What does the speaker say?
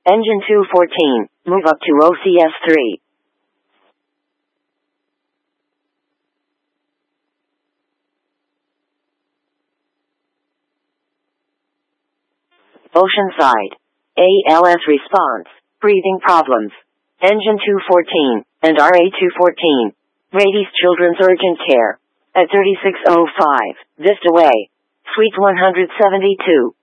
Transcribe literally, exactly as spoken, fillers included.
Engine two fourteen, move up to O C S three. Oceanside. A L S response, breathing problems. Engine two fourteen, and R A two fourteen. Rady's Children's Urgent Care. At thirty-six oh five, Vista Way. Suite one seventy-two.